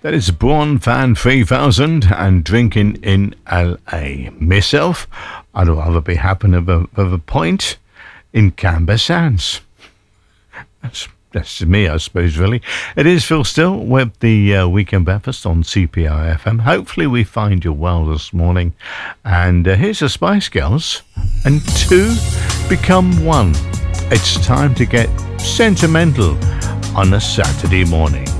That is Born Fan 3000 and Drinking in LA. Myself, I'd rather be having of a point in Camber Sands. That's me, I suppose, really. It is Phil Still with the Weekend Breakfast on CPR FM. Hopefully we find you well this morning. And here's the Spice Girls. And two become one. It's time to get sentimental on a Saturday morning.